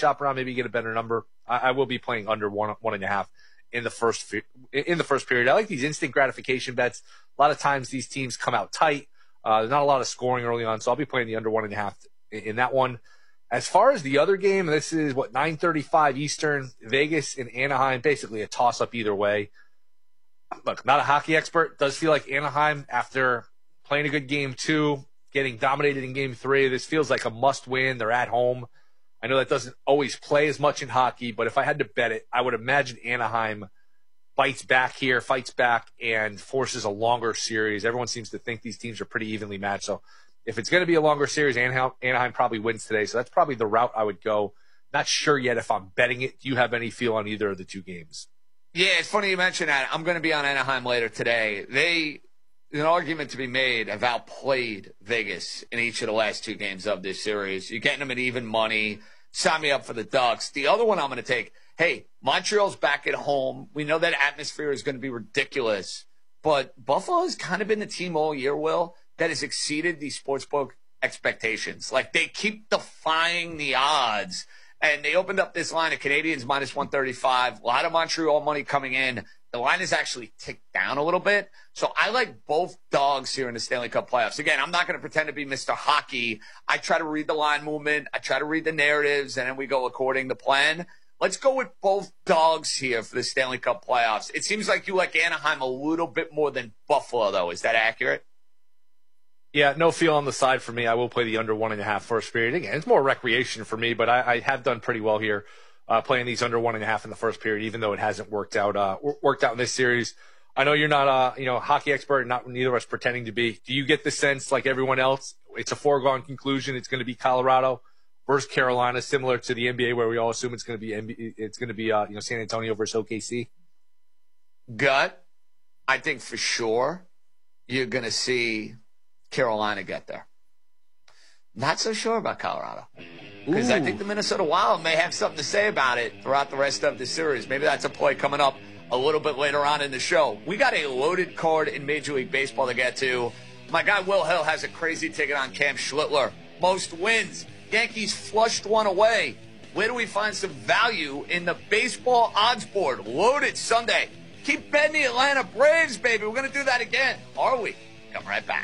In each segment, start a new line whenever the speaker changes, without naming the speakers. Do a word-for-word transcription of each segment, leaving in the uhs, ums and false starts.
shop around, maybe get a better number. I, I will be playing under one, one and a half in the first in the first period. I like these instant gratification bets. A lot of times these teams come out tight. Uh, there's not a lot of scoring early on, so I'll be playing the under one and a half in, in that one. As far as the other game, this is what nine thirty-five Eastern, Vegas and Anaheim, basically a toss up either way. Look, not a hockey expert. Does feel like Anaheim, after playing a good game two, getting dominated in game three, this feels like a must win. They're at home. I know that doesn't always play as much in hockey, but if I had to bet it, I would imagine Anaheim bites back here, fights back, and forces a longer series. Everyone seems to think these teams are pretty evenly matched. So if it's going to be a longer series, Anaheim, Anaheim probably wins today. So that's probably the route I would go. Not sure yet if I'm betting it. Do you have any feel on either of the two games?
Yeah, it's funny you mention that. I'm going to be on Anaheim later today. They, an argument to be made, have outplayed Vegas in each of the last two games of this series. You're getting them at even money. Sign me up for the Ducks. The other one I'm going to take, hey, Montreal's back at home. We know that atmosphere is going to be ridiculous. But Buffalo has kind of been the team all year, Will, that has exceeded these sportsbook expectations. Like, they keep defying the odds. And they opened up this line of Canadians minus one thirty-five. A lot of Montreal money coming in. The line has actually ticked down a little bit. So I like both dogs here in the Stanley Cup playoffs. Again, I'm not going to pretend to be Mister Hockey. I try to read the line movement. I try to read the narratives, and then we go according to plan. Let's go with both dogs here for the Stanley Cup playoffs. It seems like you like Anaheim a little bit more than Buffalo, though. Is that accurate?
Yeah, no feel on the side for me. I will play the under one and a half first period. Again, it's more recreation for me, but I, I have done pretty well here uh, playing these under one and a half in the first period, even though it hasn't worked out uh, worked out in this series. I know you're not a you know hockey expert, not neither of us pretending to be. Do you get the sense, like everyone else, it's a foregone conclusion? It's going to be Colorado versus Carolina, similar to the N B A, where we all assume it's going to be N B A, it's going to be uh, you know San Antonio versus O K C.
Gut, I think for sure you're going to see Carolina get there. Not so sure about Colorado. Because I think the Minnesota Wild may have something to say about it throughout the rest of the series. Maybe that's a play coming up a little bit later on in the show. We got a loaded card in Major League Baseball to get to. My guy Will Hill has a crazy ticket on Cam Schlittler. Most wins. Yankees flushed one away. Where do we find some value in the baseball odds board? Loaded Sunday. Keep betting the Atlanta Braves, baby. We're going to do that again. Are we? Come right back.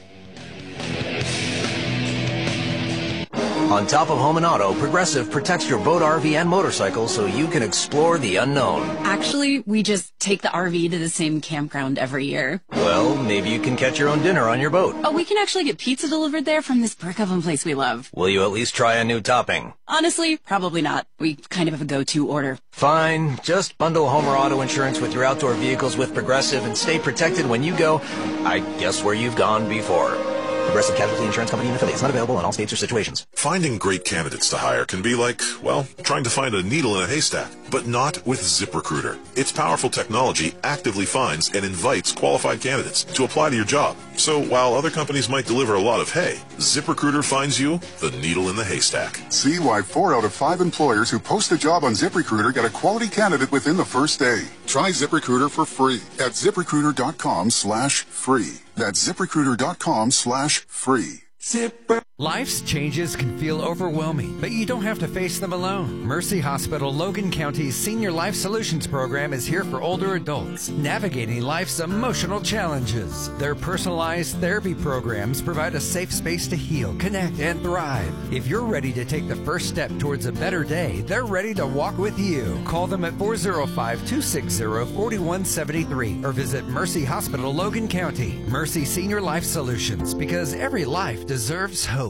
On top of home and auto, Progressive protects your boat, R V, and motorcycle so you can explore the unknown.
Actually, we just take the R V to the same campground every year.
Well, maybe you can catch your own dinner on your boat.
Oh, we can actually get pizza delivered there from this brick oven place we love.
Will you at least try a new topping?
Honestly, probably not. We kind of have a go-to order.
Fine. Just bundle home or auto insurance with your outdoor vehicles with Progressive and stay protected when you go, I guess, where you've gone before. Progressive Casualty Insurance Company and affiliates. Not available in all states or situations.
Finding great candidates to hire can be like, well, trying to find a needle in a haystack. But not with ZipRecruiter. Its powerful technology actively finds and invites qualified candidates to apply to your job. So while other companies might deliver a lot of hay, ZipRecruiter finds you the needle in the haystack.
See why four out of five employers who post a job on ZipRecruiter get a quality candidate within the first day. Try ZipRecruiter for free at ZipRecruiter.com slash free. That's ZipRecruiter.com slash free.
Zipper. Life's changes can feel overwhelming, but you don't have to face them alone. Mercy Hospital Logan County's Senior Life Solutions Program is here for older adults navigating life's emotional challenges. Their personalized therapy programs provide a safe space to heal, connect, and thrive. If you're ready to take the first step towards a better day, they're ready to walk with you. Call them at four oh five, two six oh, four one seven three or visit Mercy Hospital Logan County. Mercy Senior Life Solutions, because every life deserves hope.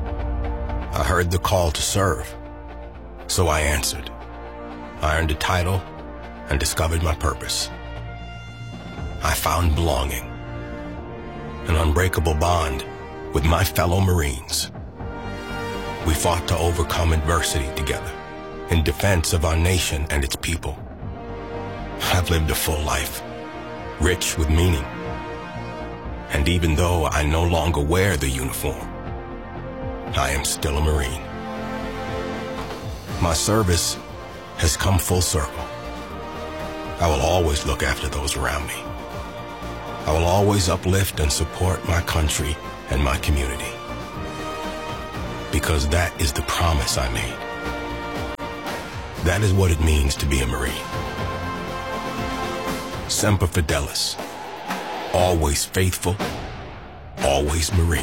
I heard the call to serve, so I answered. I earned a title and discovered my purpose. I found belonging, an unbreakable bond with my fellow Marines. We fought to overcome adversity together in defense of our nation and its people. I've lived a full life, rich with meaning. And even though I no longer wear the uniform, I am still a Marine. My service has come full circle. I will always look after those around me. I will always uplift and support my country and my community. Because that is the promise I made. That is what it means to be a Marine. Semper Fidelis. Always faithful. Always Marine.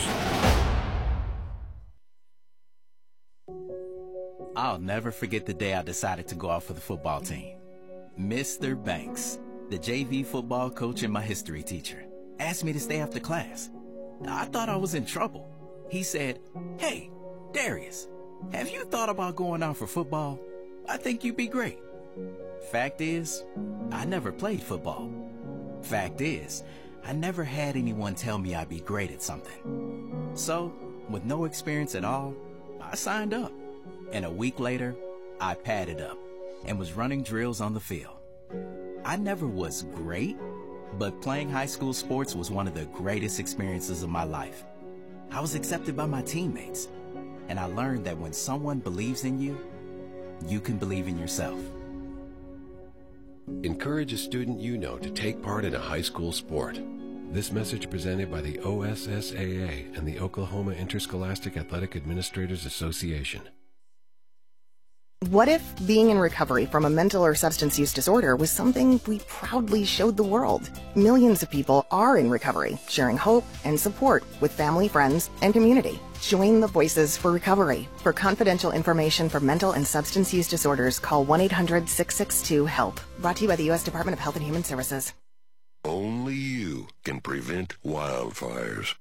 I'll never forget the day I decided to go out for the football team. Mister Banks, the J V football coach and my history teacher, asked me to stay after class. I thought I was in trouble. He said, "Hey, Darius, have you thought about going out for football? I think you'd be great." Fact is, I never played football. Fact is, I never had anyone tell me I'd be great at something. So, with no experience at all, I signed up. And a week later, I padded up and was running drills on the field. I never was great, but playing high school sports was one of the greatest experiences of my life. I was accepted by my teammates, and I learned that when someone believes in you, you can believe in yourself.
Encourage a student you know to take part in a high school sport. This message presented by the O S S A A and the Oklahoma Interscholastic Athletic Administrators Association.
What if being in recovery from a mental or substance use disorder was something we proudly showed the world? Millions of people are in recovery, sharing hope and support with family, friends, and community. Join the Voices for Recovery. For confidential information for mental and substance use disorders, call one eight hundred six six two HELP. Brought to you by the U S Department of Health and Human Services.
Only you can prevent wildfires.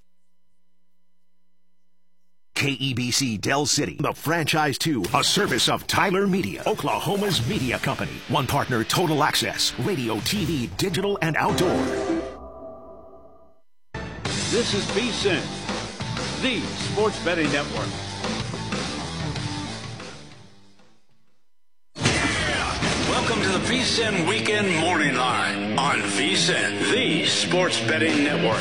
K E B C Del City, the franchise two, a service of Tyler Media, Oklahoma's media company. One partner, Total Access, radio, T V, digital, and outdoor.
This is V S I N, the Sports Betting Network. Welcome to the V S I N Weekend Morning Line on V S I N, the Sports Betting Network.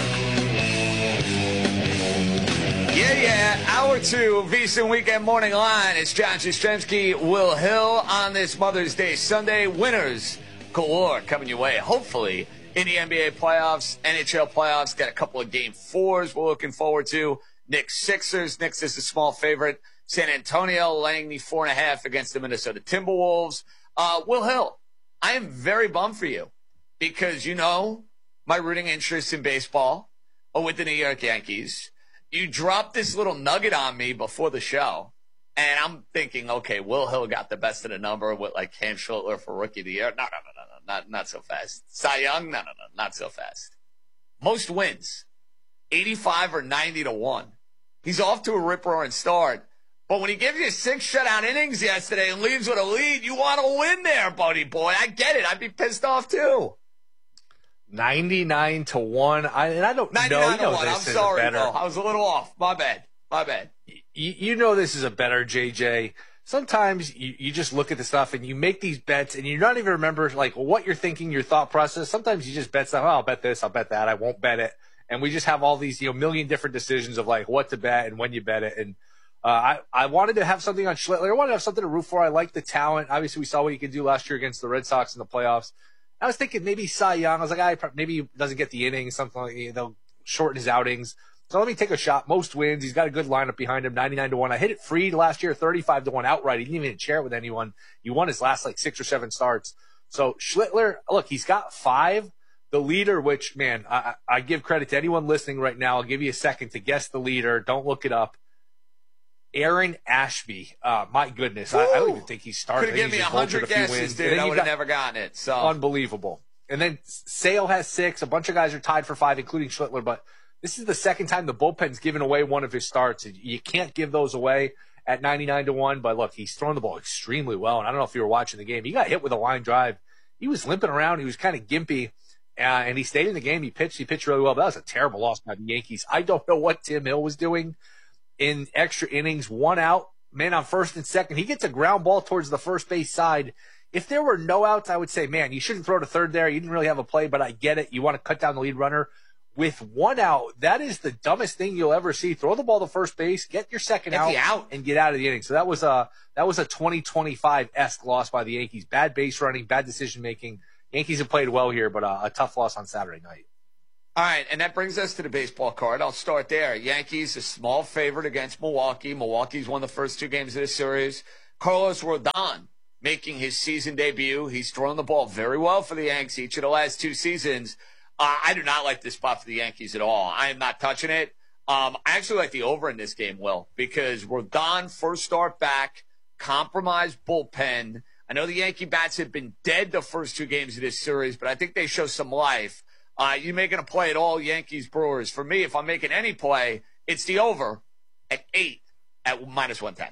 Yeah, yeah. Hour two, V S I N Weekend Morning Line. It's John Jastrzemski, Will Hill on this Mother's Day Sunday. Winners galore coming your way, hopefully, in the N B A playoffs, N H L playoffs. Got a couple of game fours we're looking forward to. Knicks Sixers. Knicks is a small favorite. San Antonio laying the four and a half against the Minnesota Timberwolves. Uh, Will Hill, I am very bummed for you because, you know, my rooting interest in baseball are with the New York Yankees. You dropped this little nugget on me before the show, and I'm thinking, okay, Will Hill got the best of the number with, like, Cam Schlittler for Rookie of the Year. No, no, no, no, no, not, not so fast. Cy Young? No, no, no, not so fast. Most wins, eighty-five or ninety to one. He's off to a rip-roaring start, but when he gives you six shutout innings yesterday and leaves with a lead, you want to win there, buddy boy. I get it. I'd be pissed off, too.
ninety-nine to one. I, and I don't know.
ninety-nine
You know
to one. I'm sorry,
better,
Will. I was a little off. My bad. My bad.
You, you know this is a better, J J. Sometimes you, you just look at the stuff and you make these bets and you don't even remember like what you're thinking, your thought process. Sometimes you just bet stuff. Oh, I'll bet this. I'll bet that. I won't bet it. And we just have all these, you know, million different decisions of like what to bet and when you bet it. And uh, I, I wanted to have something on Schlittler. I wanted to have something to root for. I like the talent. Obviously, we saw what he could do last year against the Red Sox in the playoffs. I was thinking maybe Cy Young. I was like, I maybe he doesn't get the innings, something like that. They'll shorten his outings. So let me take a shot. Most wins. He's got a good lineup behind him, ninety-nine to one. I hit it free last year, thirty-five to one outright. He didn't even share it with anyone. He won his last like six or seven starts. So Schlittler, look, he's got five. The leader, which, man, I, I give credit to anyone listening right now. I'll give you a second to guess the leader. Don't look it up. Aaron Ashby. Uh, my goodness. I, I don't even think he started.
Could have given me one hundred guesses, dude. I would have never gotten it. So
unbelievable. And then Sale has six. A bunch of guys are tied for five, including Schlittler. But this is the second time the bullpen's given away one of his starts. You can't give those away at ninety-nine to one. But, look, he's thrown the ball extremely well. And I don't know if you were watching the game. He got hit with a line drive. He was limping around. He was kind of gimpy. Uh, and he stayed in the game. He pitched. He pitched really well. But that was a terrible loss by the Yankees. I don't know what Tim Hill was doing in extra innings. One out, man on first and second. He gets a ground ball towards the first base side. If there were no outs, I would say, man, you shouldn't throw to third there. You didn't really have a play, but I get it. You want to cut down the lead runner. With one out, that is the dumbest thing you'll ever see. Throw the ball to first base, get your second out,
out,
and get out of the inning. So that was a that was a twenty twenty-five-esque loss by the Yankees. Bad base running, bad decision making. Yankees have played well here, but uh, a tough loss on Saturday night.
All right, and that brings us to the baseball card. I'll start there. Yankees, a small favorite against Milwaukee. Milwaukee's won the first two games of this series. Carlos Rodon making his season debut. He's thrown the ball very well for the Yanks each of the last two seasons. Uh, I do not like this spot for the Yankees at all. I am not touching it. Um, I actually like the over in this game, Will, because Rodon, first start back, compromised bullpen. I know the Yankee bats have been dead the first two games of this series, but I think they show some life. Uh, you making a play at all, Yankees Brewers? For me, if I'm making any play, it's the over at eight at minus one ten.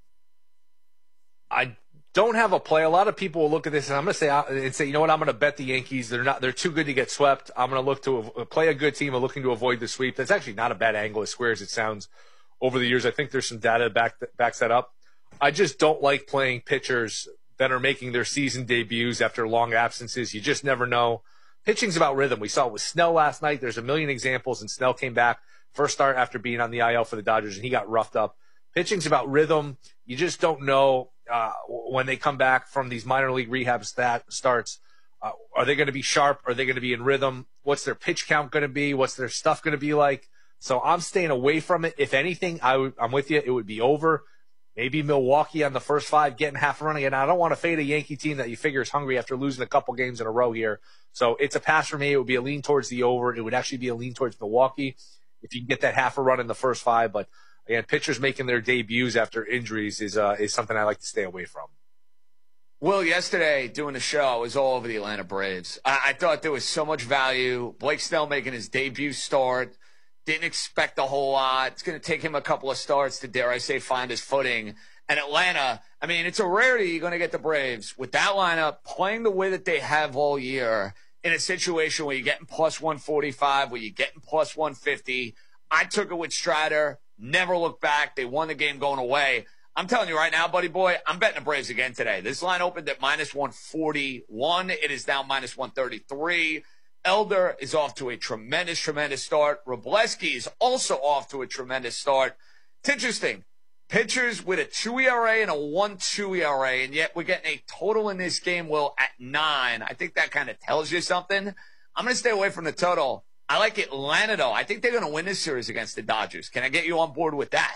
I don't have a play. A lot of people will look at this and I'm going to say and say, you know what? I'm going to bet the Yankees. They're not. They're too good to get swept. I'm going to look to play a good team. I'm looking to avoid the sweep. That's actually not a bad angle, as square as it sounds. Over the years, I think there's some data that back that backs that up. I just don't like playing pitchers that are making their season debuts after long absences. You just never know. Pitching's about rhythm. We saw it with Snell last night. There's a million examples, and Snell came back first start after being on the I L for the Dodgers, and he got roughed up. Pitching's about rhythm. You just don't know uh, when they come back from these minor league rehab stat starts. Uh, are they going to be sharp? Are they going to be in rhythm? What's their pitch count going to be? What's their stuff going to be like? So I'm staying away from it. If anything, I w- I'm with you. It would be over. Maybe Milwaukee on the first five, getting half a run again. I don't want to fade a Yankee team that you figure is hungry after losing a couple games in a row here. So it's a pass for me. It would be a lean towards the over. It would actually be a lean towards Milwaukee if you can get that half a run in the first five. But again, pitchers making their debuts after injuries is uh, is something I like to stay away from.
Will, yesterday doing the show, I was all over the Atlanta Braves. I, I thought there was so much value. Blake Snell making his debut start. Didn't expect a whole lot. It's going to take him a couple of starts to, dare I say, find his footing. And Atlanta, I mean, it's a rarity you're going to get the Braves with that lineup playing the way that they have all year in a situation where you're getting plus one forty-five, where you're getting plus one fifty. I took it with Strider. Never looked back. They won the game going away. I'm telling you right now, buddy boy, I'm betting the Braves again today. This line opened at minus one forty-one. It is now minus one thirty-three. Elder is off to a tremendous, tremendous start. Robleski is also off to a tremendous start. It's interesting. Pitchers with a two E R A and a one two E R A, and yet we're getting a total in this game, Will, at nine. I think that kind of tells you something. I'm going to stay away from the total. I like Atlanta, though. I think they're going to win this series against the Dodgers. Can I get you on board with that?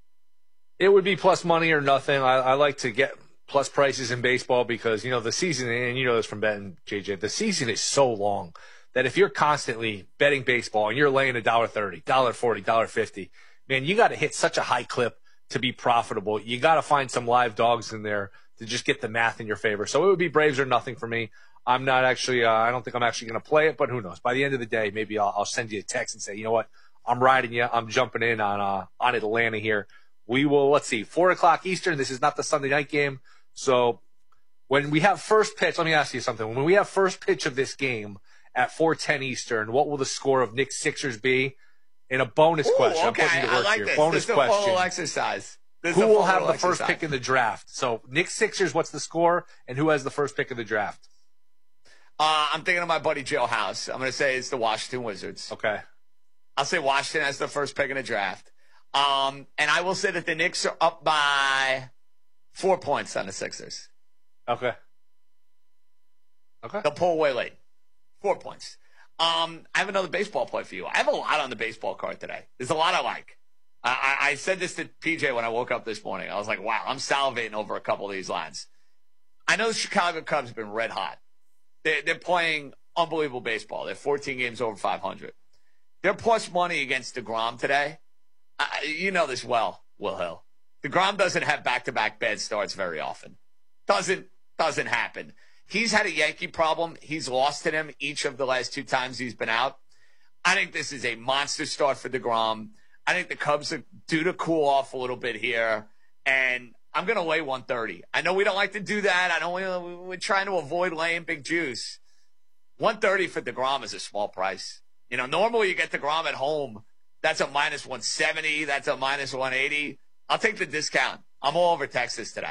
It would be plus money or nothing. I, I like to get plus prices in baseball because, you know, the season, and you know this from betting, J J, the season is so long that if you're constantly betting baseball and you're laying a dollar thirty, dollar forty, dollar fifty, man, you got to hit such a high clip to be profitable. You got to find some live dogs in there to just get the math in your favor. So it would be Braves or nothing for me. I'm not actually, uh, I don't think I'm actually going to play it, but who knows? By the end of the day, maybe I'll, I'll send you a text and say, you know what? I'm riding you. I'm jumping in on, uh, on Atlanta here. We will, let's see, four o'clock Eastern. This is not the Sunday night game. So when we have first pitch, let me ask you something. When we have first pitch of this game at four ten Eastern, what will the score of Knicks Sixers be? In a bonus
Ooh,
question.
Okay.
I'm putting to
I
work
like
here.
this.
Bonus
this is
question.
a full exercise. This
who
is a
will have the
exercise.
first pick in the draft? So Knicks Sixers, what's the score? And who has the first pick of the draft?
Uh, I'm thinking of my buddy Joe House. I'm going to say it's the Washington Wizards.
Okay.
I'll say Washington has the first pick in the draft. Um, and I will say that the Knicks are up by four points on the Sixers.
Okay. Okay.
They'll pull away late. Four points. Um, I have another baseball play for you. I have a lot on the baseball card today. There's a lot I like. I, I, I said this to P J when I woke up this morning. I was like, wow, I'm salivating over a couple of these lines. I know the Chicago Cubs have been red hot. They're, they're playing unbelievable baseball. They're fourteen games over five hundred. They're plus money against DeGrom today. Uh, you know this well, Will Hill. DeGrom doesn't have back-to-back bad starts very often. Doesn't doesn't happen. He's had a Yankee problem. He's lost to them each of the last two times he's been out. I think this is a monster start for DeGrom. I think the Cubs are due to cool off a little bit here, and I'm going to lay one thirty. I know we don't like to do that. I know we're trying to avoid laying big juice. one thirty for DeGrom is a small price. You know, normally you get DeGrom at home. That's a minus one seventy. That's a minus one eighty. I'll take the discount. I'm all over Texas today.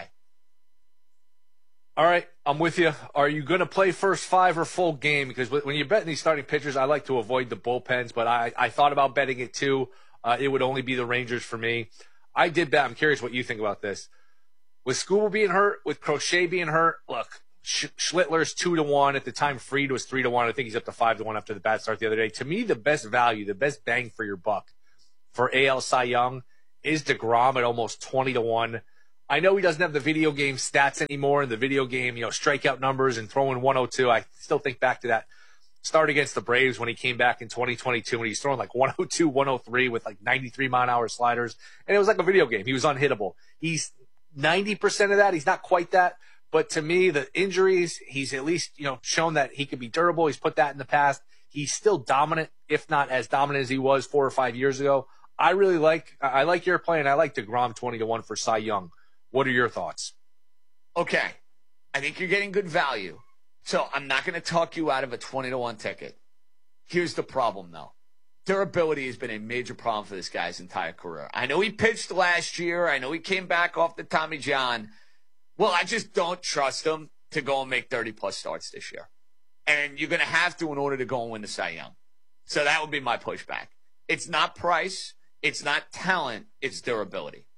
All right, I'm with you. Are you going to play first five or full game? Because when you're betting these starting pitchers, I like to avoid the bullpens, but I, I thought about betting it too. Uh, it would only be the Rangers for me. I did bet. I'm curious what you think about this. With Skubal being hurt, with Crochet being hurt, look, Sch- Schlittler's two to one. At the time, Fried was three to one. I think he's up to five to one after the bad start the other day. To me, the best value, the best bang for your buck for A L Cy Young is DeGrom at almost twenty to one. I know he doesn't have the video game stats anymore and the video game, you know, strikeout numbers and throwing one oh two. I still think back to that start against the Braves when he came back in twenty twenty-two and he's throwing like one oh two, one oh three with like ninety-three mile an hour sliders. And it was like a video game. He was unhittable. He's ninety percent of that. He's not quite that. But to me, the injuries, he's at least, you know, shown that he could be durable. He's put that in the past. He's still dominant, if not as dominant as he was four or five years ago. I really like, I like your play, and I like DeGrom twenty to one for Cy Young. What are your thoughts?
Okay. I think you're getting good value. So I'm not going to talk you out of a twenty to one ticket. Here's the problem, though. Durability has been a major problem for this guy's entire career. I know he pitched last year. I know he came back off the Tommy John. Well, I just don't trust him to go and make thirty-plus starts this year. And you're going to have to in order to go and win the Cy Young. So that would be my pushback. It's not price. It's not talent. It's durability.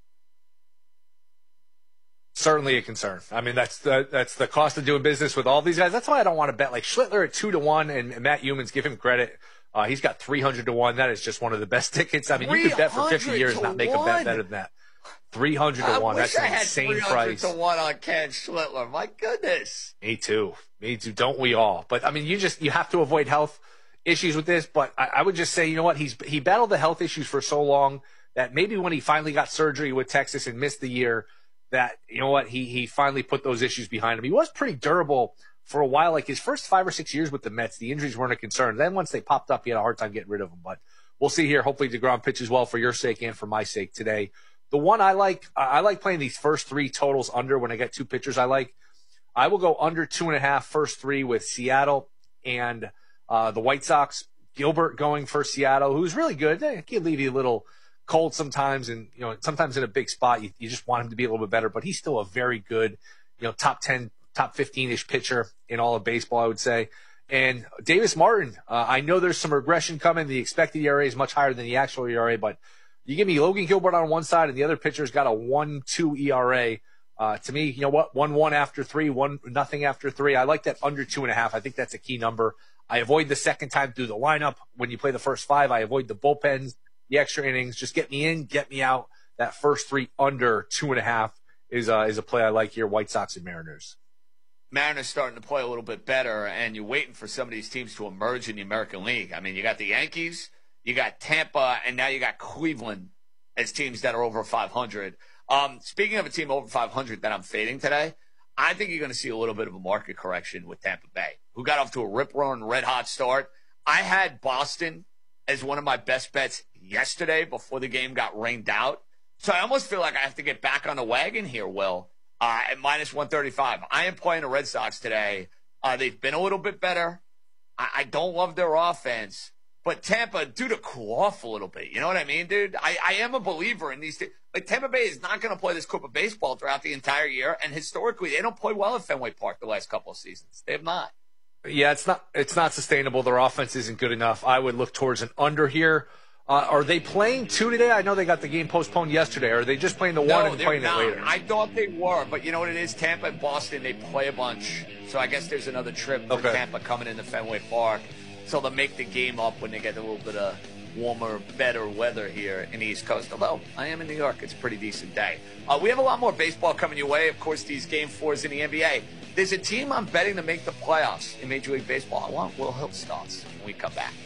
Certainly a concern. I mean, that's the that's the cost of doing business with all these guys. That's why I don't want to bet. Like Schlittler at two to one, and, and Matt Humans, give him credit. Uh, he's got three hundred to one. That is just one of the best tickets. I mean, you could bet for fifty years and not make a bet better than that. three hundred to one. That's an insane price.
to one on Ken Schlittler. My goodness.
Me too. Me too. Don't we all? But I mean, you just you have to avoid health issues with this. But I, I would just say, you know what? He's he battled the health issues for so long that maybe when he finally got surgery with Texas and missed the year, that, you know what, he he finally put those issues behind him. He was pretty durable for a while. Like his first five or six years with the Mets, the injuries weren't a concern. Then once they popped up, he had a hard time getting rid of them. But we'll see here. Hopefully DeGrom pitches well for your sake and for my sake today. The one I like, I like playing these first three totals under when I get two pitchers I like. I will go under two and a half first three with Seattle and uh, the White Sox. Gilbert going for Seattle, who's really good. He can leave you a little cold sometimes, and you know sometimes in a big spot you, you just want him to be a little bit better. But he's still a very good, you know, top ten, top fifteen-ish pitcher in all of baseball, I would say. And Davis Martin, uh, I know there's some regression coming. The expected E R A is much higher than the actual E R A, but you give me Logan Gilbert on one side and the other pitcher's got a one two E R A. Uh, to me, you know what, one one after three, one nothing after three. I like that under two and a half. I think that's a key number. I avoid the second time through the lineup. When you play the first five, I avoid the bullpens, the extra innings. Just get me in, get me out. That first three under two and a half is uh, is a play I like here. White Sox and Mariners.
Mariners starting to play a little bit better, and you're waiting for some of these teams to emerge in the American League. I mean, you got the Yankees, you got Tampa, and now you got Cleveland as teams that are over five hundred. Um, speaking of a team over five hundred that I'm fading today, I think you're going to see a little bit of a market correction with Tampa Bay, who got off to a rip-roaring, red-hot start. I had Boston as one of my best bets yesterday before the game got rained out. So I almost feel like I have to get back on the wagon here, Will, uh, at minus one thirty-five. I am playing the Red Sox today. Uh, they've been a little bit better. I, I don't love their offense. But Tampa, due to cool off a little bit. You know what I mean, dude? I, I am a believer in these teams. Like, Tampa Bay is not going to play this Copa baseball throughout the entire year. And historically, they don't play well at Fenway Park the last couple of seasons. They have not.
Yeah, it's not it's not sustainable. Their offense isn't good enough. I would look towards an under here. Uh, are they playing two today? I know they got the game postponed yesterday. Or are they just playing the
no,
one and playing
not.
it later?
I thought they were. But you know what it is? Tampa and Boston, they play a bunch. So I guess there's another trip for
okay.
Tampa coming into Fenway Park. So they'll make the game up when they get a little bit of warmer, better weather here in the East Coast. Although I am in New York, it's a pretty decent day. Uh, we have a lot more baseball coming your way. Of course, these game fours in the N B A. There's a team I'm betting to make the playoffs in Major League Baseball. I want Will Hill thoughts when we come back.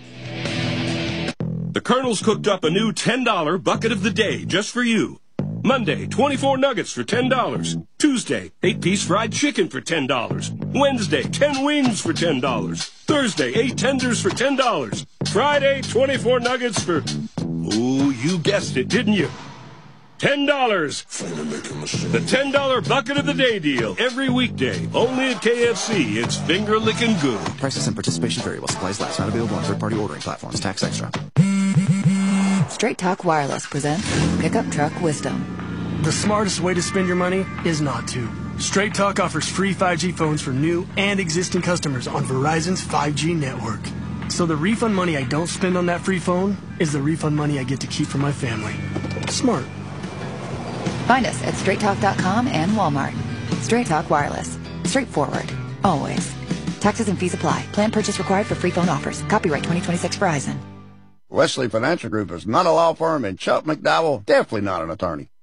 The Colonel's cooked up a new ten dollar bucket of the day just for you. Monday, twenty-four nuggets for ten dollars. Tuesday, eight-piece fried chicken for ten dollars. Wednesday, ten wings for ten dollars. Thursday, eight tenders for ten dollars. Friday, twenty-four nuggets for... Ooh, you guessed it, didn't you? ten dollars. The ten dollar bucket of the day deal. Every weekday. Only at K F C. It's finger-licking good.
Prices and participation vary while supplies last. Not available on third-party ordering platforms. Tax extra.
Straight Talk Wireless presents Pickup Truck Wisdom.
The smartest way to spend your money is not to. Straight Talk offers free five G phones for new and existing customers on Verizon's five G network. So the refund money I don't spend on that free phone is the refund money I get to keep for my family. Smart.
Find us at straight talk dot com and Walmart. Straight Talk Wireless. Straightforward. Always. Taxes and fees apply. Plan purchase required for free phone offers. Copyright twenty twenty-six Verizon.
Wesley Financial Group is not a law firm, and Chuck McDowell definitely not an attorney.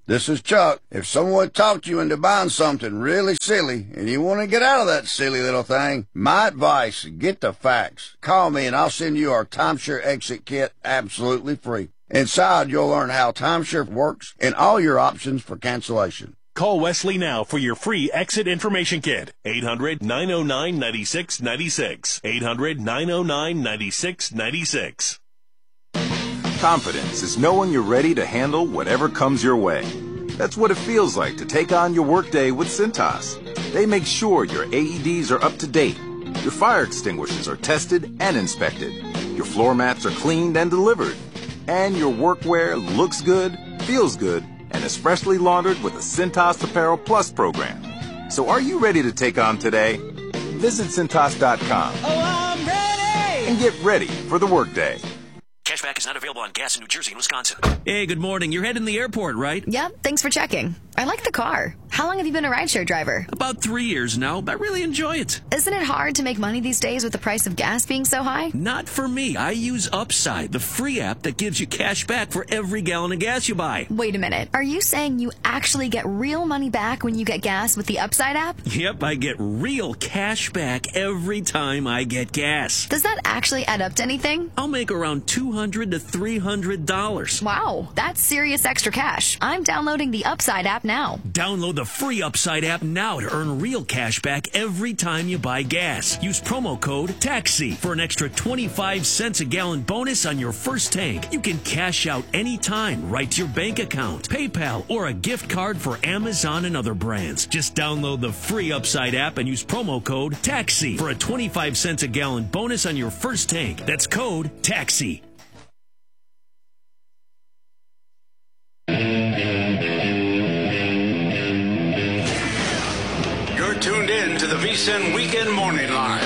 This is Chuck. If someone talked you into buying something really silly and you want to get out of that silly little thing, my advice, get the facts. Call me and I'll send you our timeshare exit kit absolutely free. Inside, you'll learn how timeshare works and all your options for cancellation.
Call Wesley now for your free exit information kit. eight hundred, nine oh nine, nine six nine six. eight hundred, nine oh nine, nine six nine six.
Confidence is knowing you're ready to handle whatever comes your way. That's what it feels like to take on your workday with Cintas. They make sure your A E Ds are up to date, your fire extinguishers are tested and inspected, your floor mats are cleaned and delivered, and your workwear looks good, feels good, and is freshly laundered with a Cintas Apparel Plus program. So are you ready to take on today? Visit Cintas dot com.
Oh, I'm ready!
And get ready for the workday.
Cashback is not available on gas in New Jersey and Wisconsin.
Hey, good morning. You're heading to the airport, right?
Yep, thanks for checking. I like the car. How long have you been a rideshare driver?
About three years now. I really enjoy it.
Isn't it hard to make money these days with the price of gas being so high?
Not for me. I use Upside, the free app that gives you cash back for every gallon of gas you buy.
Wait a minute. Are you saying you actually get real money back when you get gas with the Upside app?
Yep, I get real cash back every time I get gas.
Does that actually add up to anything?
I'll make around two hundred to three hundred dollars.
Wow, that's serious extra cash. I'm downloading the Upside app now.
Download the free Upside app now to earn real cash back every time you buy gas. Use promo code TAXI for an extra twenty-five cents a gallon bonus on your first tank. You can cash out anytime right to your bank account, PayPal, or a gift card for Amazon and other brands. Just download the free Upside app and use promo code TAXI for a twenty-five cents a gallon bonus on your first tank. That's code TAXI.
Tuned in to the VSiN Weekend Morning Line.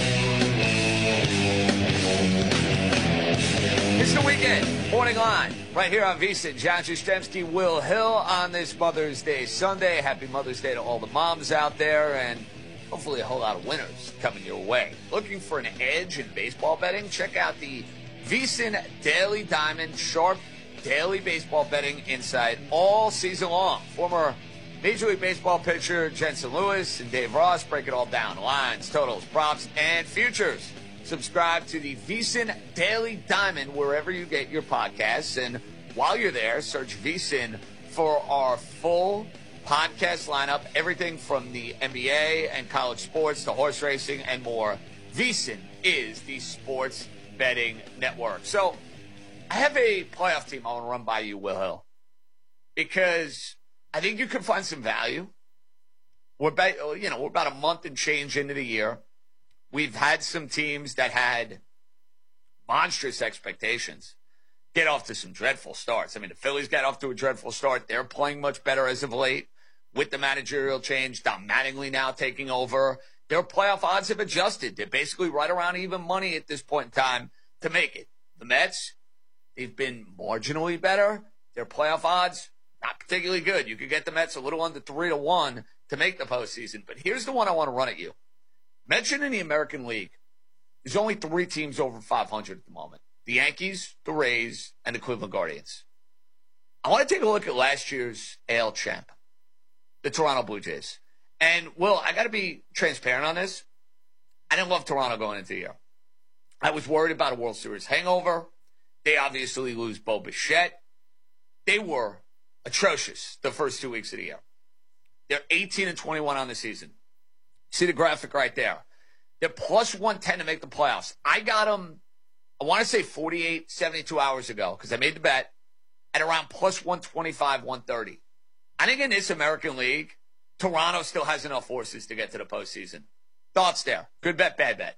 It's the Weekend Morning Line right here on VSiN. John Jastrzemski, Will Hill on this Mother's Day Sunday. Happy Mother's Day to all the moms out there, and hopefully a whole lot of winners coming your way. Looking for an edge in baseball betting? Check out the VSiN Daily Diamond Sharp Daily Baseball Betting Insight all season long. Former Major League Baseball pitcher Jensen Lewis and Dave Ross break it all down. Lines, totals, props, and futures. Subscribe to the VSiN Daily Diamond wherever you get your podcasts. And while you're there, search VSiN for our full podcast lineup. Everything from the N B A and college sports to horse racing and more. VSiN is the sports betting network. So I have a playoff team I want to run by you, Will Hill, because I think you can find some value. We're about, you know, we're about a month and change into the year. We've had some teams that had monstrous expectations get off to some dreadful starts. I mean, the Phillies got off to a dreadful start. They're playing much better as of late with the managerial change. Don Mattingly now taking over. Their playoff odds have adjusted. They're basically right around even money at this point in time to make it. The Mets, they've been marginally better. Their playoff odds, not particularly good. You could get the Mets a little under three to one to make the postseason. But here's the one I want to run at you. Mentioned in the American League, there's only three teams over five hundred at the moment. The Yankees, the Rays, and the Cleveland Guardians. I want to take a look at last year's A L champ, the Toronto Blue Jays. And, Will, I got to be transparent on this. I didn't love Toronto going into the year. I was worried about a World Series hangover. They obviously lose Bo Bichette. They were atrocious the first two weeks of the year. They're eighteen and twenty-one on the season. See the graphic right there. They're plus one ten to make the playoffs. I got them, I want to say forty-eight, seventy-two hours ago, because I made the bet, at around plus one twenty-five, one thirty. I think in this American League, Toronto still has enough horses to get to the postseason. Thoughts there? Good bet, bad bet?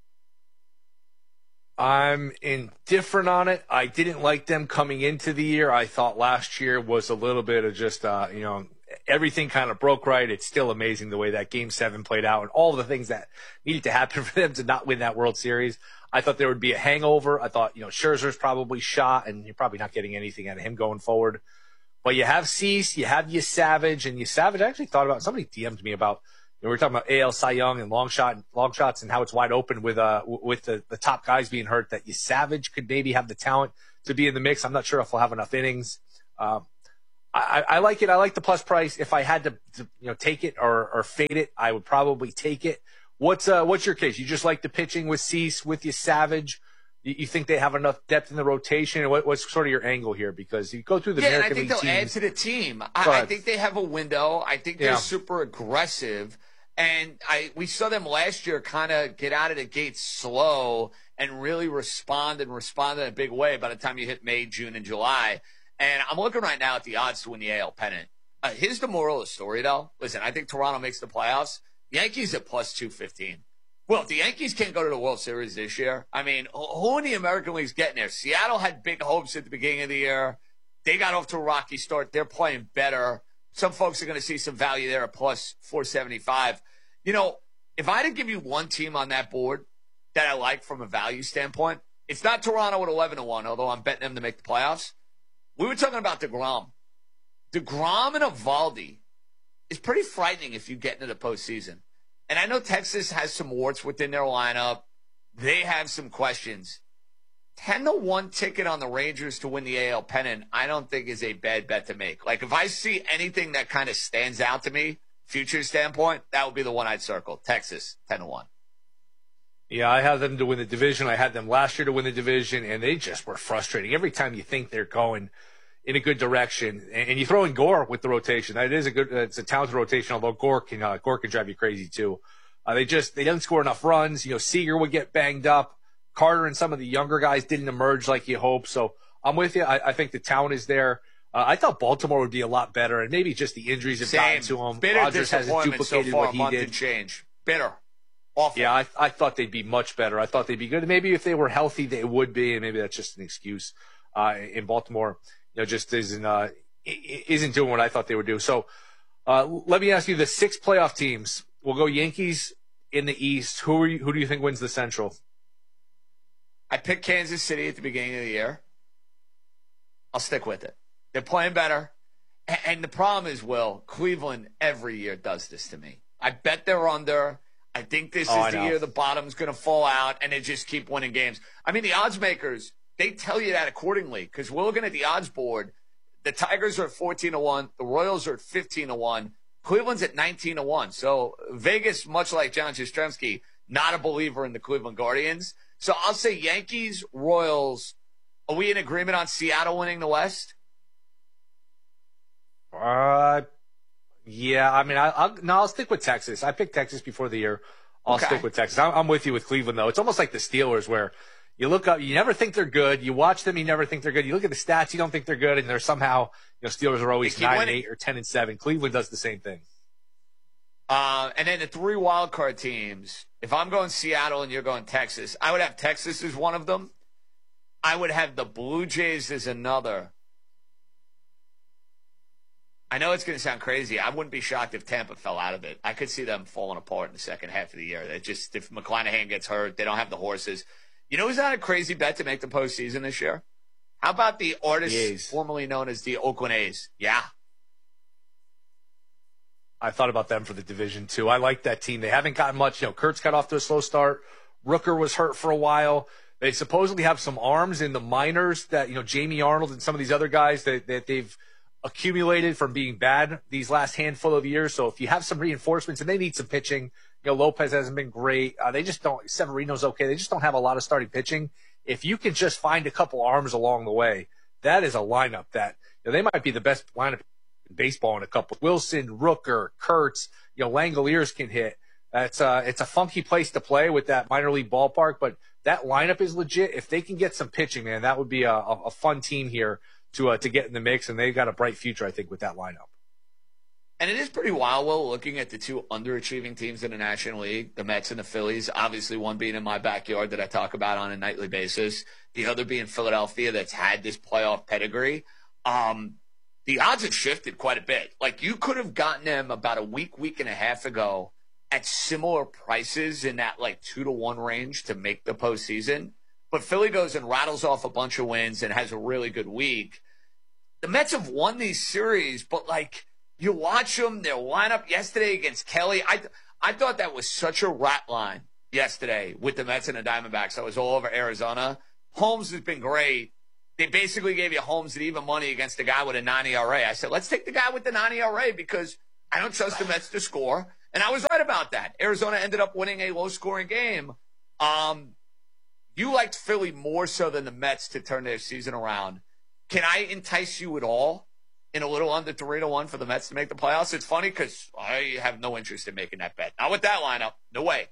I'm indifferent on it. I didn't like them coming into the year. I thought last year was a little bit of just, uh, you know, everything kind of broke right. It's still amazing the way that Game seven played out and all the things that needed to happen for them to not win that World Series. I thought there would be a hangover. I thought, you know, Scherzer's probably shot, and you're probably not getting anything out of him going forward. But you have Cease, you have you Savage, and you Savage, I actually thought about, somebody D M'd me about, you know, we were talking about A L Cy Young and long shot, long shots and how it's wide open with uh with the, the top guys being hurt, that you Savage could maybe have the talent to be in the mix. I'm not sure if he'll have enough innings. Um, I, I like it. I like the plus price. If I had to, to you know, take it or, or fade it, I would probably take it. What's uh, what's your case? You just like the pitching with Cease, with you Savage? You, you think they have enough depth in the rotation? What, what's sort of your angle here? Because you go through the
yeah,
American
and I think
League
they'll
teams.
add to the team. I, I think they have a window. I think they're
Yeah.
super aggressive. And I we saw them last year kind of get out of the gate slow and really respond and respond in a big way by the time you hit May, June, and July. And I'm looking right now at the odds to win the A L pennant. Uh, here's the moral of the story, though. Listen, I think Toronto makes the playoffs. Yankees at plus two fifteen. Well, if the Yankees can't go to the World Series this year, I mean, who in the American League is getting there? Seattle had big hopes at the beginning of the year. They got off to a rocky start. They're playing better. Some folks are going to see some value there at plus four seventy-five. You know, if I had to give you one team on that board that I like from a value standpoint, it's not Toronto at eleven to one, although I'm betting them to make the playoffs. We were talking about DeGrom. DeGrom and Eovaldi is pretty frightening if you get into the postseason. And I know Texas has some warts within their lineup. They have some questions. ten to one ticket on the Rangers to win the A L pennant, I don't think is a bad bet to make. Like, if I see anything that kind of stands out to me, future standpoint, that would be the one I'd circle. Texas, ten to one.
Yeah, I had them to win the division. I had them last year to win the division, and they just were frustrating. Every time you think they're going in a good direction, and, and you throw in Gore with the rotation. That is a good, it's a talented rotation, although Gore can, uh, Gore can drive you crazy too. Uh, they just, they didn't score enough runs. You know, Seager would get banged up. Carter and some of the younger guys didn't emerge like you hoped. So I'm with you. I, I think the talent is there. Uh, I thought Baltimore would be a lot better, and maybe just the injuries have
Same.
gotten to them.
Bitter
Rodgers hasn't
disappointment so
duplicated
far,
what
a
he
month
did.
and change. Bitter. Awful.
Yeah, I, I thought they'd be much better. I thought they'd be good. Maybe if they were healthy, they would be, and maybe that's just an excuse. Uh, in Baltimore, you know, just isn't uh, isn't doing what I thought they would do. So, uh, let me ask you: the six playoff teams. We'll go Yankees in the East. Who are you, who do you think wins the Central?
I picked Kansas City at the beginning of the year. I'll stick with it. They're playing better. And the problem is, Will, Cleveland every year does this to me. I bet they're under. I think this
Oh,
is
I
the
know.
year the bottom's going to fall out, and they just keep winning games. I mean, the odds makers, they tell you that accordingly, because we're looking at the odds board. The Tigers are at fourteen to one. The Royals are at fifteen to one. Cleveland's at nineteen to one. So Vegas, much like John Jastrzemski, not a believer in the Cleveland Guardians. So I'll say Yankees, Royals. Are we in agreement on Seattle winning the West?
Uh, yeah. I mean, I, I'll no, I'll stick with Texas. I picked Texas before the year. I'll
Okay.
stick with Texas. I'm, I'm with you with Cleveland, though. It's almost like the Steelers, where you look up, you never think they're good. You watch them, you never think they're good. You look at the stats, you don't think they're good, and they're somehow, you know, Steelers are always
They keep
nine
winning.
and eight or ten and seven. Cleveland does the same thing.
Uh, and then the three wild card teams. If I'm going Seattle and you're going Texas, I would have Texas as one of them. I would have the Blue Jays as another. I know it's going to sound crazy. I wouldn't be shocked if Tampa fell out of it. I could see them falling apart in the second half of the year. It just, if McClanahan gets hurt, they don't have the horses. You know who's not a crazy bet to make the postseason this year? How about the artist
The A's.
formerly known as the Oakland A's? Yeah.
I thought about them for the division, too. I like that team. They haven't gotten much. You know, Kurtz got off to a slow start. Rooker was hurt for a while. They supposedly have some arms in the minors that, you know, Jamie Arnold and some of these other guys that, that they've accumulated from being bad these last handful of years. So if you have some reinforcements, and they need some pitching, you know, Lopez hasn't been great. Uh, they just don't, Severino's okay. They just don't have a lot of starting pitching. If you can just find a couple arms along the way, that is a lineup that, you know, they might be the best lineup in baseball in a couple. Wilson, Rooker, Kurtz, you know, Langoliers can hit. It's a, it's a funky place to play with that minor league ballpark, but that lineup is legit. If they can get some pitching, man, that would be a, a, a fun team here to uh, to get in the mix, and they've got a bright future, I think, with that lineup.
And it is pretty wild, Will, looking at the two underachieving teams in the National League, the Mets and the Phillies, obviously one being in my backyard that I talk about on a nightly basis, the other being Philadelphia that's had this playoff pedigree. Um, the odds have shifted quite a bit. Like, you could have gotten them about a week, week and a half ago at similar prices in that, like, two to one range to make the postseason. But Philly goes and rattles off a bunch of wins and has a really good week. The Mets have won these series, but, like, you watch them, their lineup yesterday against Kelly. I I thought that was such a rat line yesterday with the Mets and the Diamondbacks. I was all over Arizona. Holmes has been great. they basically gave you Holmes at even money against a guy with a nine E R A. I said, let's take the guy with the nine E R A because I don't trust the Mets to score. And I was right about that. Arizona ended up winning a low-scoring game. Um, you liked Philly more so than the Mets to turn their season around. Can I entice you at all in a little under three to one for the Mets to make the playoffs? It's funny because I have no interest in making that bet. Not with that lineup. No way.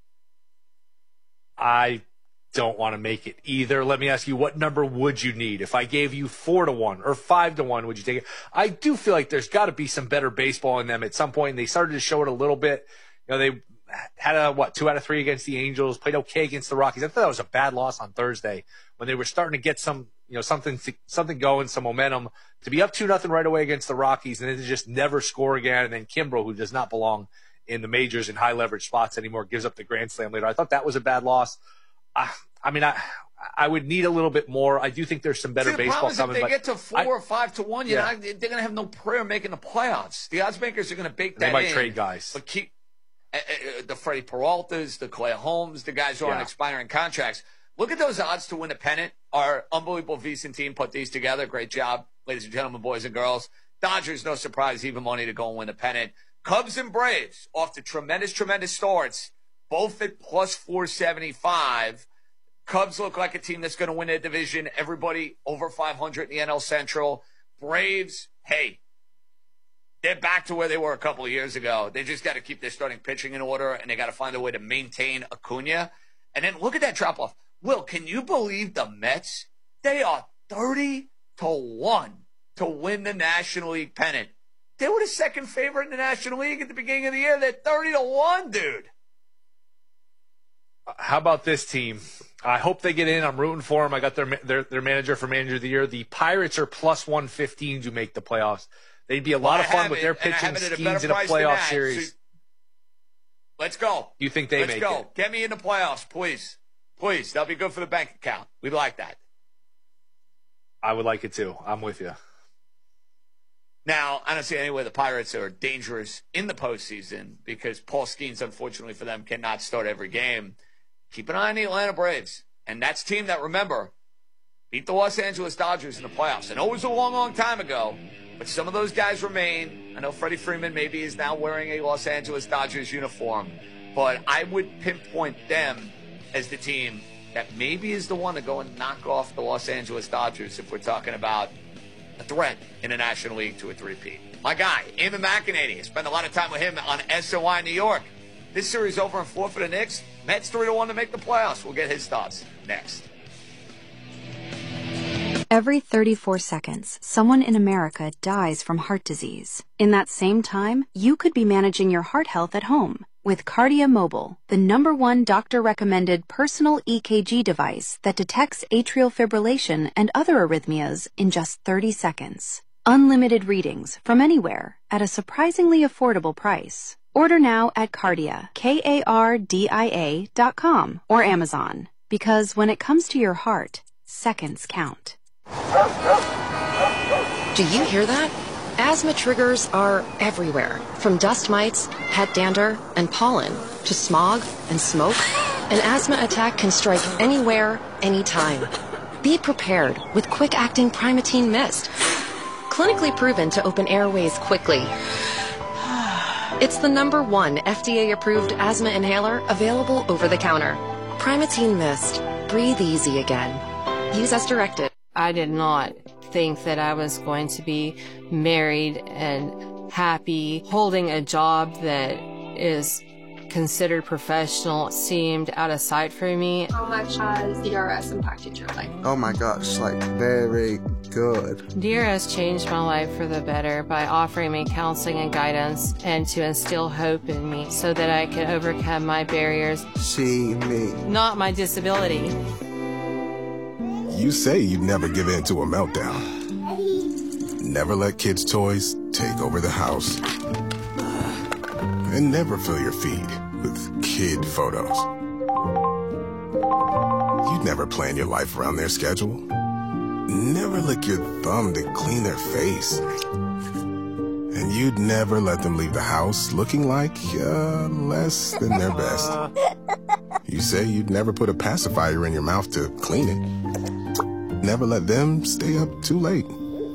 I don't want to make it either. Let me ask you, what number would you need? If I gave you four to one or five to one, would you take it? I do feel like there's got to be some better baseball in them at some point. And they started to show it a little bit. You know, they had a, what, two out of three against the Angels, played okay against the Rockies. I thought that was a bad loss on Thursday when they were starting to get some, you know, something, something going, some momentum to be up two nothing right away against the Rockies and then to just never score again. And then Kimbrel, who does not belong in the majors in high leverage spots anymore, gives up the grand slam later. I thought that was a bad loss. Uh, I mean, I I would need a little bit more. I do think there's some better
See, the
baseball
problem
coming.
Is if they
but
get to four
I,
or five to one, you're
yeah.
not, they're going to have no prayer making the playoffs. The odds makers are going to bake that in.
They might trade guys.
But keep uh, uh, the Freddie Peraltas, the Clay Holmes, the guys who are
yeah.
on expiring contracts. Look at those odds to win a pennant. Our unbelievable VSiN team put these together. Great job, ladies and gentlemen, boys and girls. Dodgers, no surprise, even money to go and win a pennant. Cubs and Braves, off to tremendous, tremendous starts, both at plus four seventy-five. Cubs look like a team that's going to win their division. Everybody over five hundred in the N L Central. Braves, hey, they're back to where they were a couple of years ago. They just got to keep their starting pitching in order, and they got to find a way to maintain Acuna. And then look at that drop-off. Will, can you believe the Mets? They are thirty to one to win the National League pennant. They were the second favorite in the National League at the beginning of the year. They're thirty to one, dude.
How about this team? I hope they get in. I'm rooting for them. I got their their their manager for manager of the year. The Pirates are plus one fifteen to make the playoffs. They'd be a lot
well,
of fun with
it,
their pitching schemes in a playoff
that,
series.
So let's go.
You think they
let's
make
go.
it?
Get me in the playoffs, please. Please. That'll be good for the bank account. We'd like that.
I would like it too. I'm with you.
Now, I don't see any way the Pirates are dangerous in the postseason because Paul Skeens, unfortunately for them, cannot start every game. Keep an eye on the Atlanta Braves. And that's a team that, remember, beat the Los Angeles Dodgers in the playoffs. I know it was a long, long time ago, but some of those guys remain. I know Freddie Freeman maybe is now wearing a Los Angeles Dodgers uniform, but I would pinpoint them as the team that maybe is the one to go and knock off the Los Angeles Dodgers if we're talking about a threat in the National League to a three-peat. My guy, Eamon McEnany. I spent a lot of time with him on S O Y New York. This series over in four for the Knicks. Mets three to one to make the playoffs. We'll get his thoughts next.
Every thirty-four seconds, someone in America dies from heart disease. In that same time, you could be managing your heart health at home with Cardia Mobile, the number one doctor-recommended personal E K G device that detects atrial fibrillation and other arrhythmias in just thirty seconds. Unlimited readings from anywhere at a surprisingly affordable price. Order now at Cardia, K A R D I A dot com or Amazon. Because when it comes to your heart, seconds count.
Do you hear that? Asthma triggers are everywhere. From dust mites, pet dander, and pollen, to smog and smoke. An asthma attack can strike anywhere, anytime. Be prepared with quick-acting Primatene Mist. Clinically proven to open airways quickly. It's the number one F D A-approved asthma inhaler available over the counter. Primatene Mist. Breathe easy again. Use as directed.
I did not think that I was going to be married and happy. Holding a job that is considered professional seemed out of sight for me.
How much has D R S impacted your life?
Oh my gosh, like very good.
D R S changed my life for the better by offering me counseling and guidance and to instill hope in me so that I could overcome my barriers.
See me.
Not my disability.
You say you'd never give in to a meltdown. Never let kids' toys take over the house. And never fill your feed with kid photos. You'd never plan your life around their schedule. Never lick your thumb to clean their face. And you'd never let them leave the house looking like uh, less than their best. You say you'd never put a pacifier in your mouth to clean it. never let them stay up too late.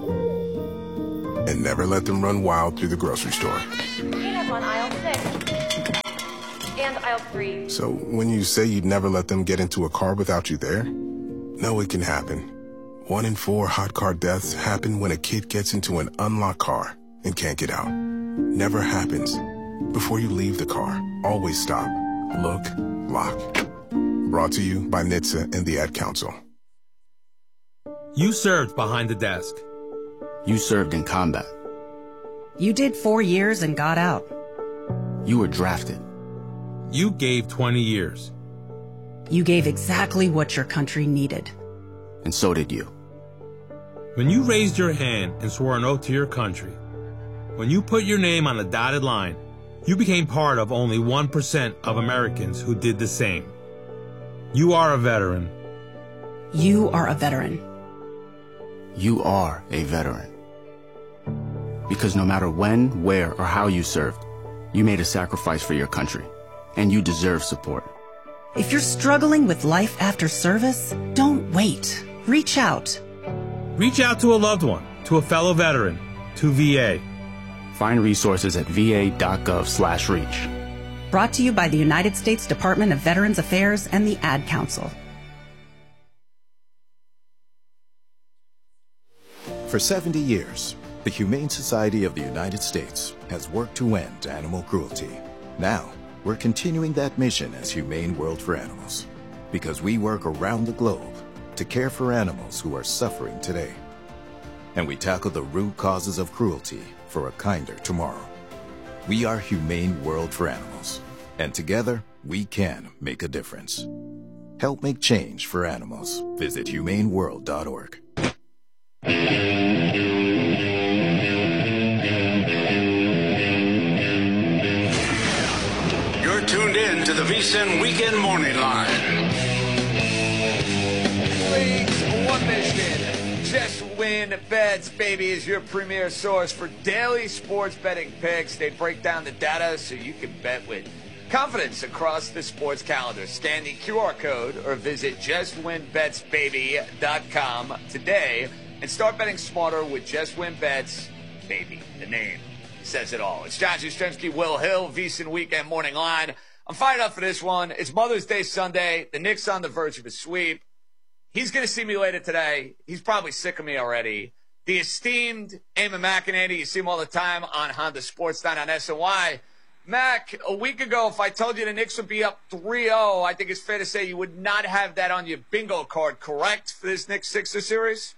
And never let them run wild through the grocery store.
Peanuts on aisle six. And aisle three.
So when you say you'd never let them get into a car without you there, know it can happen. One in four hot car deaths happen when a kid gets into an unlocked car and can't get out. Never happens. Before you leave the car, always stop, look, lock. Brought to you by N H T S A and the Ad Council.
You served behind the desk.
You served in combat.
You did four years and got out.
You were drafted.
You gave twenty years.
You gave exactly what your country needed.
And so did you.
When you raised your hand and swore an oath to your country, when you put your name on a dotted line, you became part of only one percent of Americans who did the same. You are a veteran.
You are a veteran.
You are a veteran. Because no matter when, where, or how you served, you made a sacrifice for your country, and you deserve support.
If you're struggling with life after service, don't wait. Reach out.
Reach out to a loved one, to a fellow veteran, to V A.
Find resources at va.gov slash reach.
Brought to you by the United States Department of Veterans Affairs and the Ad Council.
For seventy years, the Humane Society of the United States has worked to end animal cruelty. Now, we're continuing that mission as Humane World for Animals, because we work around the globe to care for animals who are suffering today. And we tackle the root causes of cruelty for a kinder tomorrow. We are Humane World for Animals, and together we can make a difference. Help make change for animals. Visit humane world dot org.
You're tuned in to the VSiN Weekend Morning Line.
Leagues, one mission. Just Win Bets, baby, is your premier source for daily sports betting picks. They break down the data so you can bet with confidence across the sports calendar. Scan the Q R code or visit just win bets baby dot com today and start betting smarter with Just Win Bets, baby. The name says it all. It's John Jastrzemski, Will Hill, VSiN Weekend Morning Line. I'm fired up for this one. It's Mother's Day Sunday. The Knicks on the verge of a sweep. He's going to see me later today. He's probably sick of me already. The esteemed Eamon McEnany, you see him all the time on Honda Sports Line on S N Y. Mac, a week ago, if I told you the Knicks would be up three oh, I think it's fair to say you would not have that on your bingo card, correct, for this Knicks Sixers series?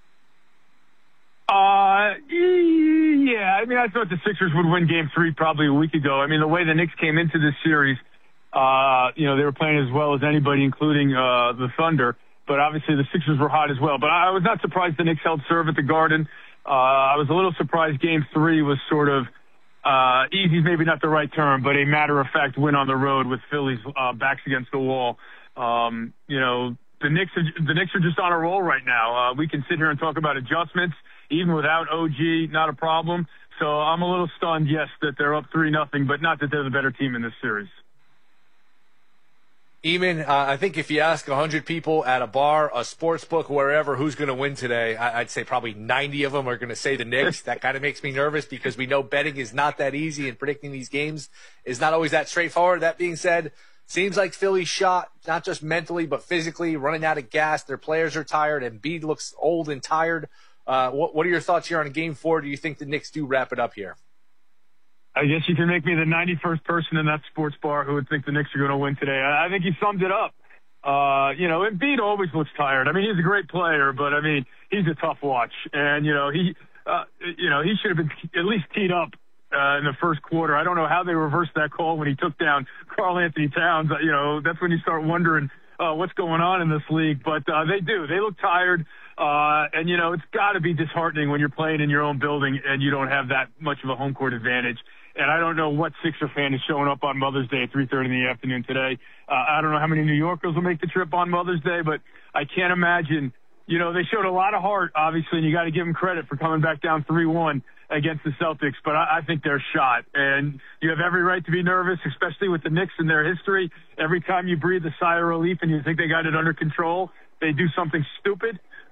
Uh, yeah. I mean, I thought the Sixers would win game three probably a week ago. I mean, the way the Knicks came into this series, uh, you know, they were playing as well as anybody, including uh, the Thunder. But obviously the Sixers were hot as well. But I was not surprised the Knicks held serve at the Garden. Uh, I was a little surprised game three was sort of uh, easy, maybe not the right term, but a matter-of-fact win on the road with Philly's uh, backs against the wall. Um, you know, the Knicks, are, the Knicks are just on a roll right now. Uh, we can sit here and talk about adjustments. Even without O G, not a problem. So I'm a little stunned, yes, that they're up three nothing, but not that they're the better team in this series.
Eamon, uh, I think if you ask one hundred people at a bar, a sports book, wherever, who's going to win today, I- I'd say probably ninety of them are going to say the Knicks. That kind of makes me nervous because we know betting is not that easy and predicting these games is not always that straightforward. That being said, seems like Philly's shot, not just mentally but physically, running out of gas. Their players are tired, and Embiid looks old and tired. Uh, what, what are your thoughts here on game four? Do you think the Knicks do wrap it up here?
I guess you can make me the ninety-first person in that sports bar who would think the Knicks are going to win today. I, I think he summed it up. Uh, you know, Embiid always looks tired. I mean, he's a great player, but I mean, he's a tough watch. And, you know, he, uh, you know, he should have been at least teed up uh, in the first quarter. I don't know how they reversed that call when he took down Karl Anthony Towns. You know, that's when you start wondering uh, what's going on in this league. But uh, they do. They look tired. Uh, and, you know, it's got to be disheartening when you're playing in your own building and you don't have that much of a home court advantage. And I don't know what Sixer fan is showing up on Mother's Day at three thirty in the afternoon today. Uh, I don't know how many New Yorkers will make the trip on Mother's Day, but I can't imagine. You know, they showed a lot of heart, obviously, and you got to give them credit for coming back down three one against the Celtics. But I, I think they're shot. And you have every right to be nervous, especially with the Knicks and their history. Every time you breathe a sigh of relief and you think they got it under control, they do something stupid.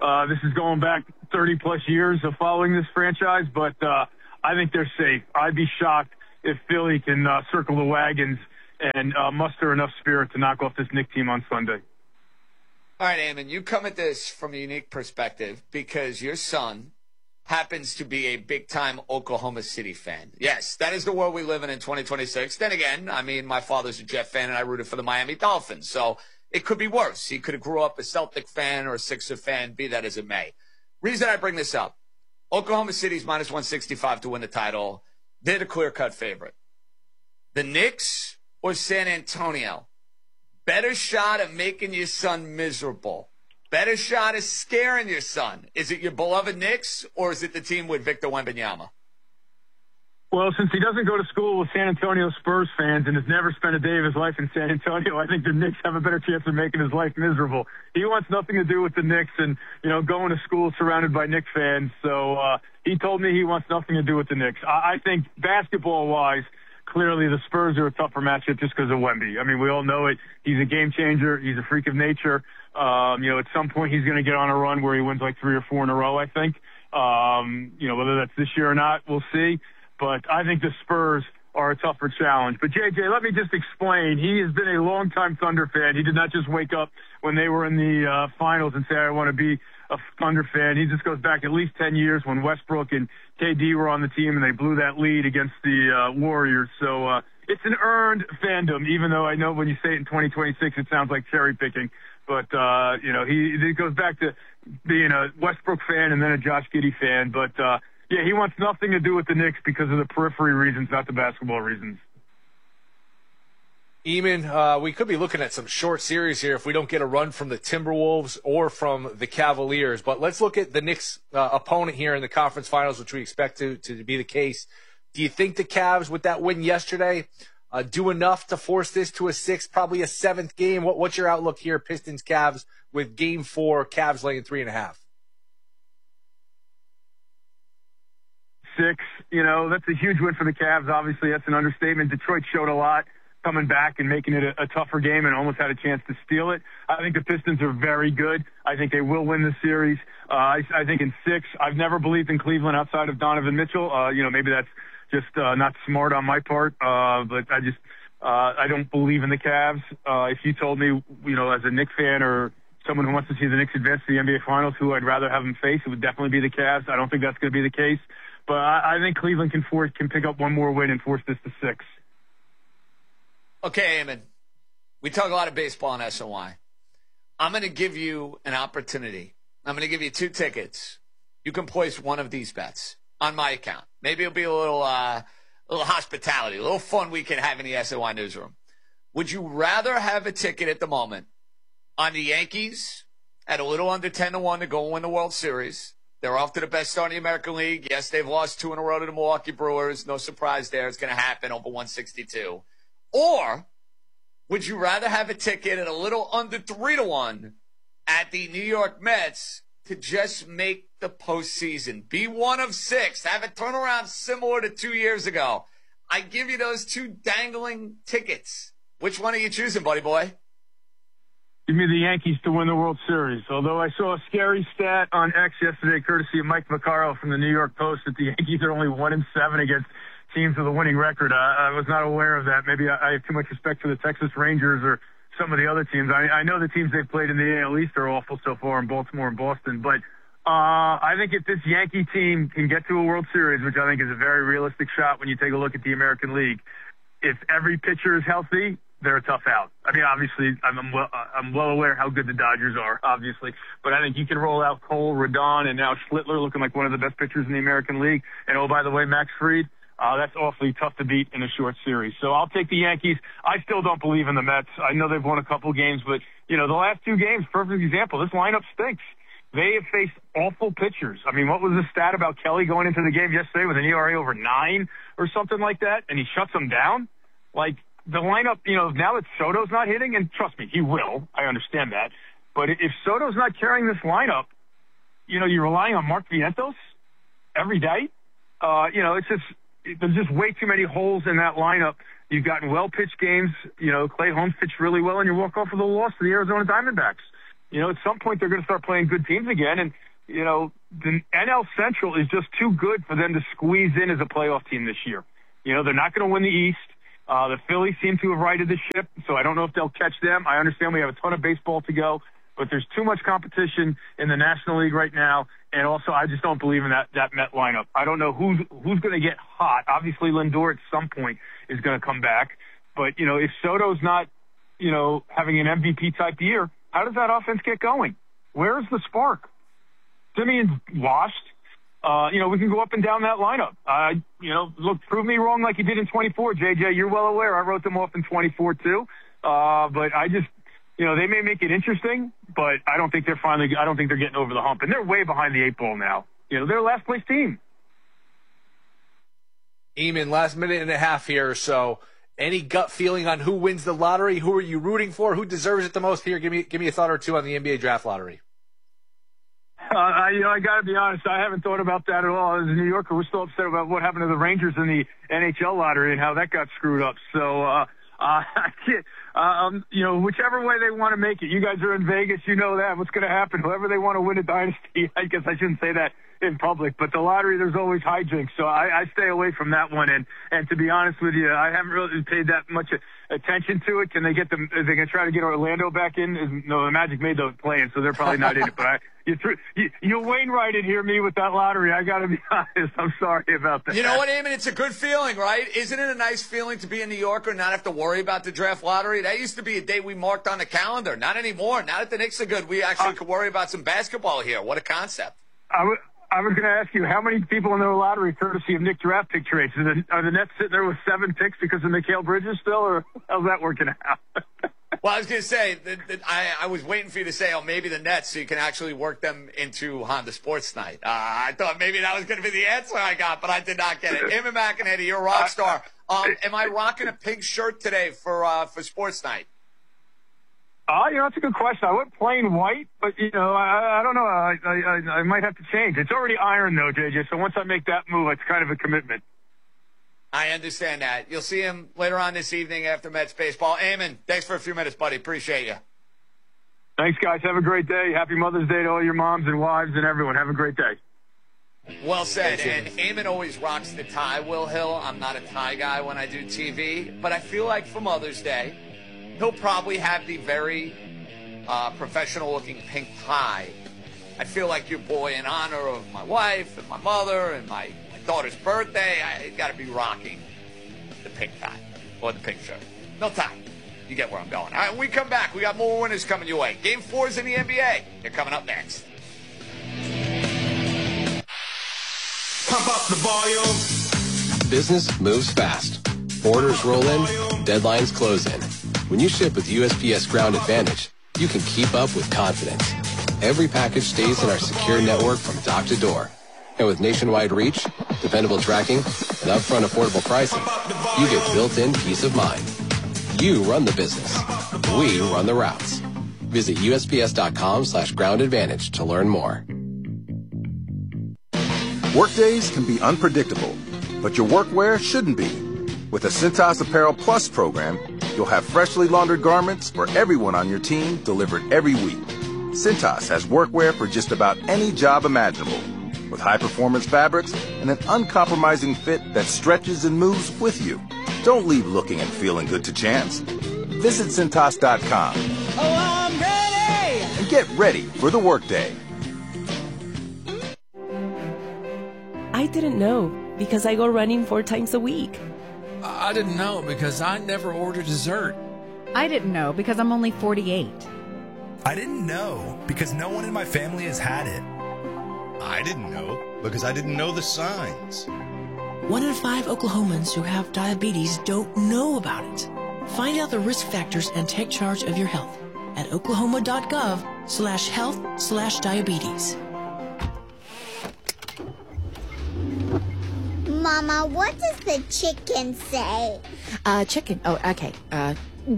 Uh, this is going back thirty plus years of following this franchise, but uh, I think they're safe. I'd be shocked if Philly can uh, circle the wagons and uh, muster enough spirit to knock off this Knicks team on Sunday.
All right, Eamon, you come at this from a unique perspective because your son happens to be a big-time Oklahoma City fan. Yes, that is the world we live in in twenty twenty-six. Then again, I mean, my father's a Jet fan, and I rooted for the Miami Dolphins, so it could be worse. He could have grew up a Celtic fan or a Sixer fan, be that as it may. Reason I bring this up, Oklahoma City's minus one sixty-five to win the title. They're the clear-cut favorite. The Knicks or San Antonio? Better shot at making your son miserable. Better shot at scaring your son. Is it your beloved Knicks or is it the team with Victor Wembanyama?
Well, since he doesn't go to school with San Antonio Spurs fans and has never spent a day of his life in San Antonio, I think the Knicks have a better chance of making his life miserable. He wants nothing to do with the Knicks and, you know, going to school surrounded by Knicks fans. So uh, he told me he wants nothing to do with the Knicks. I, I think basketball-wise, clearly the Spurs are a tougher matchup just because of Wemby. I mean, we all know it. He's a game changer. He's a freak of nature. Um, you know, at some point he's going to get on a run where he wins like three or four in a row, I think. Um, you know, whether that's this year or not, we'll see. But I think the Spurs are a tougher challenge. But, J J, let me just explain. He has been a longtime Thunder fan. He did not just wake up when they were in the uh, finals and say, I want to be a Thunder fan. He just goes back at least ten years when Westbrook and K D were on the team and they blew that lead against the uh, Warriors. So uh, it's an earned fandom, even though I know when you say it in twenty twenty-six, it sounds like cherry picking. But, uh, you know, he, he goes back to being a Westbrook fan and then a Josh Giddey fan. But, uh, yeah, he wants nothing to do with the Knicks because of the periphery reasons, not the basketball reasons.
Eamon, uh, we could be looking at some short series here if we don't get a run from the Timberwolves or from the Cavaliers. But let's look at the Knicks' uh, opponent here in the conference finals, which we expect to, to be the case. Do you think the Cavs, with that win yesterday, uh, do enough to force this to a sixth, probably a seventh game? What, what's your outlook here, Pistons-Cavs, with game four, Cavs laying three and a half?
Six, you know, that's a huge win for the Cavs. Obviously, that's an understatement. Detroit showed a lot coming back and making it a, a tougher game and almost had a chance to steal it. I think the Pistons are very good. I think they will win the series. Uh, I, I think in six, I've never believed in Cleveland outside of Donovan Mitchell. Uh, you know, maybe that's just uh, not smart on my part, uh, but I just uh, I don't believe in the Cavs. Uh, if you told me, you know, as a Knicks fan or someone who wants to see the Knicks advance to the N B A Finals, who I'd rather have them face, it would definitely be the Cavs. I don't think that's going to be the case. But I, I think Cleveland can force, can pick up one more win and force this to six.
Okay, Eamon. We talk a lot of baseball on S O Y. I'm going to give you an opportunity. I'm going to give you two tickets. You can place one of these bets on my account. Maybe it'll be a little, uh, a little hospitality, a little fun we can have in the S O Y newsroom. Would you rather have a ticket at the moment on the Yankees at a little under ten to one to go and win the World Series? They're off to the best start in the American League. Yes, they've lost two in a row to the Milwaukee Brewers. No surprise there. It's going to happen over one sixty-two. Or would you rather have a ticket at a little under three to one at the New York Mets to just make the postseason? Be one of six. Have a turnaround similar to two years ago. I give you those two dangling tickets. Which one are you choosing, buddy boy?
Give me the Yankees to win the World Series. Although I saw a scary stat on X yesterday, courtesy of Mike Vaccaro from the New York Post, that the Yankees are only one and seven against teams with a winning record. I, I was not aware of that. Maybe I, I have too much respect for the Texas Rangers or some of the other teams. I, I know the teams they've played in the A L East are awful so far in Baltimore and Boston, but uh, I think if this Yankee team can get to a World Series, which I think is a very realistic shot when you take a look at the American League, if every pitcher is healthy, they're a tough out. I mean, obviously, I'm, I'm, well, I'm well aware how good the Dodgers are, obviously. But I think you can roll out Cole, Rodon, and now Schlittler looking like one of the best pitchers in the American League. And, oh, by the way, Max Fried, uh, that's awfully tough to beat in a short series. So I'll take the Yankees. I still don't believe in the Mets. I know they've won a couple games, but, you know, the last two games, perfect example. This lineup stinks. They have faced awful pitchers. I mean, what was the stat about Kelly going into the game yesterday with an E R A over nine or something like that, and he shuts them down? Like, the lineup, you know, now that Soto's not hitting, and trust me, he will. I understand that. But if Soto's not carrying this lineup, you know, you're relying on Mark Vientos every day. Uh, you know, it's just, there's just way too many holes in that lineup. You've gotten well-pitched games. You know, Clay Holmes pitched really well, and you walk off with a loss to the Arizona Diamondbacks. You know, at some point they're going to start playing good teams again. And, you know, the N L Central is just too good for them to squeeze in as a playoff team this year. You know, they're not going to win the East. Uh, the Phillies seem to have righted the ship, so I don't know if they'll catch them. I understand we have a ton of baseball to go, but there's too much competition in the National League right now. And also, I just don't believe in that, that Met lineup. I don't know who's, who's going to get hot. Obviously, Lindor at some point is going to come back. But, you know, if Soto's not, you know, having an M V P type year, how does that offense get going? Where's the spark? Simeon's washed. Uh, you know, we can go up and down that lineup. Uh, you know, look, prove me wrong like you did in twenty-four, J J. You're well aware. I wrote them off in twenty-four, too. Uh, but I just, you know, they may make it interesting, but I don't think they're finally, I don't think they're getting over the hump. And they're way behind the eight ball now. You know, they're a last place team.
Eamon, last minute and a half here. So any gut feeling on who wins the lottery? Who are you rooting for? Who deserves it the most here? Give me, give me a thought or two on the N B A draft lottery.
Uh, I, you know, I got to be honest. I haven't thought about that at all. As a New Yorker, we're still upset about what happened to the Rangers in the N H L lottery and how that got screwed up. So, uh, uh, I can't, uh, um, you know, whichever way they want to make it. You guys are in Vegas. You know that. What's going to happen? Whoever they want to win a dynasty, I guess I shouldn't say that in public, but the lottery, there's always hijinks. So I, I stay away from that one. And, and to be honest with you, I haven't really paid that much attention to it. Can they get them? Are they going to try to get Orlando back in? No, the Magic made those plans, so they're probably not in it. But I, you, threw, you, you Wainwrighted here me with that lottery. I got to be honest. I'm sorry about that.
You know what, Eamon? It's a good feeling, right? Isn't it a nice feeling to be a New Yorker and not have to worry about the draft lottery? That used to be a date we marked on the calendar. Not anymore. Now that the Knicks are good, we actually uh, could worry about some basketball here. What a concept.
I would. I was going to ask you, how many people in the lottery, courtesy of Nick draft pick trades? Are the, are the Nets sitting there with seven picks because of Mikal Bridges still, or how's that working out?
Well, I was going to say, that, that I, I was waiting for you to say, oh, maybe the Nets, so you can actually work them into Honda Sports Night. Uh, I thought maybe that was going to be the answer I got, but I did not get it. Eamon McEnany, you're a rock star. Um, am I rocking a pink shirt today for uh, for Sports Night?
Uh, you know, that's a good question. I went plain white, but, you know, I, I don't know. I, I, I might have to change. It's already iron, though, J J, so once I make that move, it's kind of a commitment.
I understand that. You'll see him later on this evening after Mets baseball. Eamon, thanks for a few minutes, buddy. Appreciate you.
Thanks, guys. Have a great day. Happy Mother's Day to all your moms and wives and everyone. Have a great day.
Well said. And Eamon always rocks the tie, Will Hill. I'm not a tie guy when I do T V, but I feel like for Mother's Day, he'll probably have the very uh, professional-looking pink tie. I feel like your boy, in honor of my wife and my mother and my, my daughter's birthday, I got to be rocking the pink tie or the pink shirt. No tie. You get where I'm going. All right, when we come back, we got more winners coming your way. Game fours in the N B A. They're coming up next.
Pump up the volume.
Business moves fast. Orders roll in, deadlines close in. When you ship with U S P S Ground Advantage, you can keep up with confidence. Every package stays in our secure network from dock to door. And with nationwide reach, dependable tracking, and upfront affordable pricing, you get built-in peace of mind. You run the business. We run the routes. Visit USPS.com slash ground advantage to learn more.
Workdays can be unpredictable, but your workwear shouldn't be. With the Cintas Apparel Plus program, you'll have freshly laundered garments for everyone on your team delivered every week. Cintas has workwear for just about any job imaginable, with high-performance fabrics and an uncompromising fit that stretches and moves with you. Don't leave looking and feeling good to chance. Visit Cintas dot com.
Oh, I'm ready!
And get ready for the workday.
I didn't know because I go running four times a week.
I didn't know because I never order dessert.
I didn't know because I'm only forty-eight.
I didn't know because no one in my family has had it.
I didn't know because I didn't know the signs.
One in five Oklahomans who have diabetes don't know about it. Find out the risk factors and take charge of your health at oklahoma.gov slash health slash diabetes.
Mama, what does the chicken say?
Uh, chicken. Oh, okay. Uh,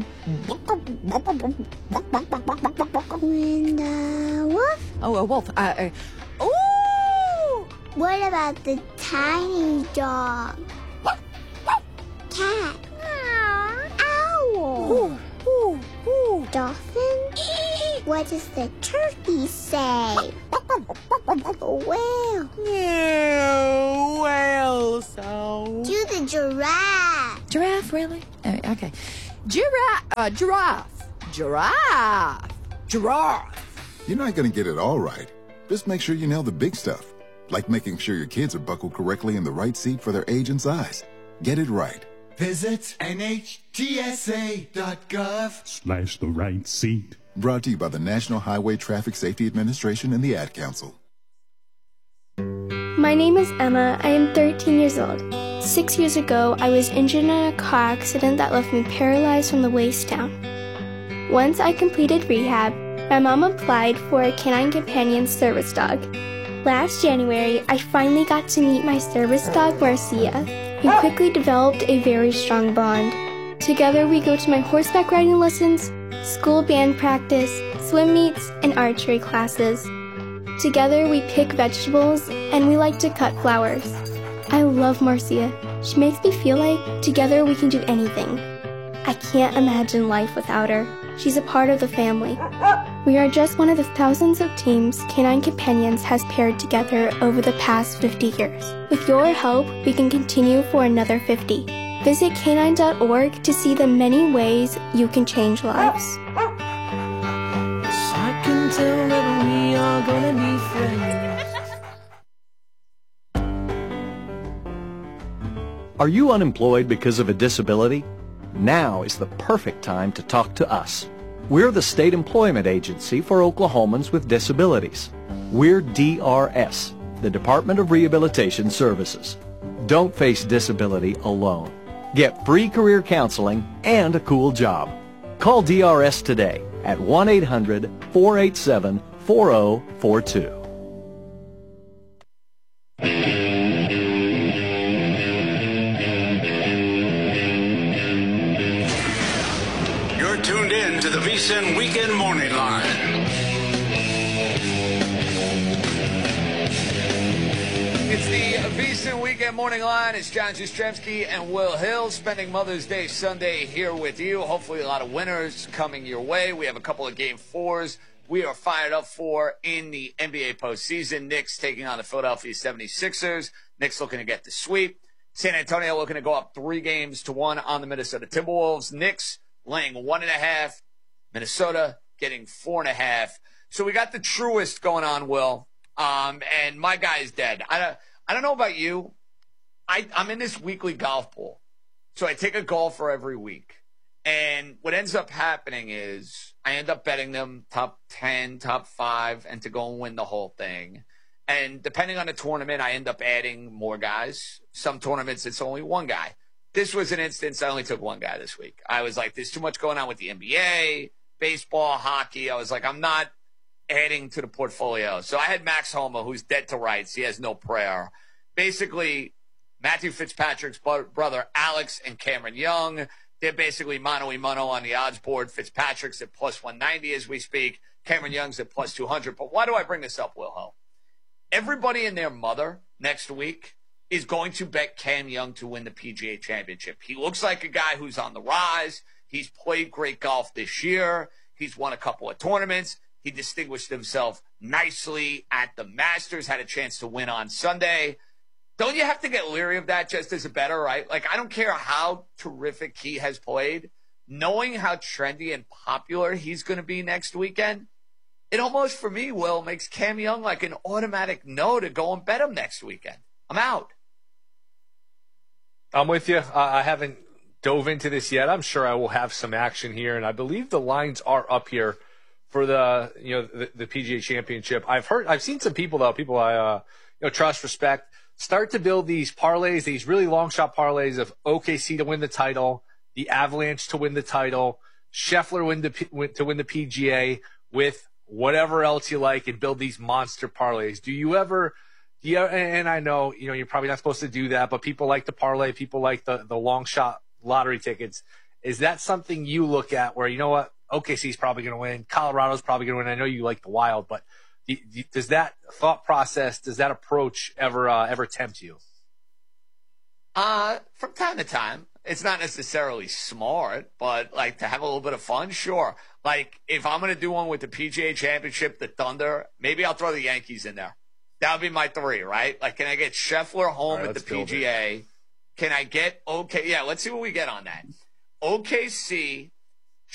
when the wolf?
Oh, a wolf. Uh, uh,
ooh! What about the tiny dog? Cat? Owl?
Ooh, ooh, ooh.
Dolphin? What does the turkey say? Well.
Yeah, well, so.
Do the giraffe.
Giraffe, really? Oh, okay. Giraffe, uh, giraffe, giraffe, giraffe.
You're not going to get it all right. Just make sure you nail the big stuff, like making sure your kids are buckled correctly in the right seat for their age and size. Get it right.
Visit N H T S A dot gov
slash the right seat.
Brought to you by the National Highway Traffic Safety Administration and the Ad Council.
My name is Emma. I am thirteen years old. Six years ago, I was injured in a car accident that left me paralyzed from the waist down. Once I completed rehab, my mom applied for a Canine Companion service dog. Last January, I finally got to meet my service dog, Marcia. We quickly developed a very strong bond. Together, we go to my horseback riding lessons, school band practice, swim meets, and archery classes. Together, we pick vegetables, and we like to cut flowers. I love Marcia. She makes me feel like together we can do anything. I can't imagine life without her. She's a part of the family. We are just one of the thousands of teams Canine Companions has paired together over the past fifty years. With your help, we can continue for another fifty. Visit canine dot org to see the many ways you can change lives.
I can tell that we are gonna be friends.
Are you unemployed because of a disability? Now is the perfect time to talk to us. We're the state employment agency for Oklahomans with disabilities. We're D R S, the Department of Rehabilitation Services. Don't face disability alone. Get free career counseling and a cool job. Call D R S today at one eight hundred, four eight seven, four zero four two.
Tuned in to the VSiN Weekend Morning Line.
It's the VSiN Weekend Morning Line. It's John Jastrzemski and Will Hill spending Mother's Day Sunday here with you. Hopefully a lot of winners coming your way. We have a couple of game fours we are fired up for in the N B A postseason. Knicks taking on the Philadelphia seventy-sixers. Knicks looking to get the sweep. San Antonio looking to go up three games to one on the Minnesota Timberwolves. Knicks laying one and a half. Minnesota getting four and a half. So we got the truest going on, Will. Um, and my guy is dead. I don't, I don't know about you. I, I'm in this weekly golf pool. So I take a golfer every week. And what ends up happening is I end up betting them top ten, top five, and to go and win the whole thing. And depending on the tournament, I end up adding more guys. Some tournaments, it's only one guy. This was an instance I only took one guy this week. I was like, there's too much going on with the N B A, baseball, hockey. I was like, I'm not adding to the portfolio. So I had Max Homa, who's dead to rights. He has no prayer. Basically, Matthew Fitzpatrick's brother, Alex, and Cameron Young, they're basically mano a mano on the odds board. Fitzpatrick's at plus one ninety as we speak. Cameron Young's at plus two hundred. But why do I bring this up, Wilhelm? Everybody and their mother next week is going to bet Cam Young to win the P G A Championship. He looks like a guy who's on the rise. He's played great golf this year. He's won a couple of tournaments. He distinguished himself nicely at the Masters, had a chance to win on Sunday. Don't you have to get leery of that just as a bettor, right? Like, I don't care how terrific he has played. Knowing how trendy and popular he's going to be next weekend, it almost, for me, Will, makes Cam Young like an automatic no to go and bet him next weekend. I'm out.
I'm with you. Uh, I haven't dove into this yet. I'm sure I will have some action here, and I believe the lines are up here for the you know the, the P G A Championship. I've heard, I've seen some people though, people I uh, you know trust, respect, start to build these parlays, these really long shot parlays of O K C to win the title, the Avalanche to win the title, Scheffler win the, win, to win the P G A with whatever else you like, and build these monster parlays. Do you ever? Yeah, and I know, you know, you're probably not supposed to do that, but people like the parlay, people like the, the long shot lottery tickets. Is that something you look at where, you know what, O K C's probably going to win, Colorado's probably going to win? I know you like the Wild, but does that thought process, does that approach ever uh, ever tempt you?
Uh, from time to time. it's not necessarily smart, but like to have a little bit of fun, sure. Like if I'm going to do one with the P G A Championship, the Thunder, maybe I'll throw the Yankees in there. That would be my three, right? Like, can I get Scheffler home
right,
at the P G A? Can I get OK? Yeah, let's see what we get on that. O K C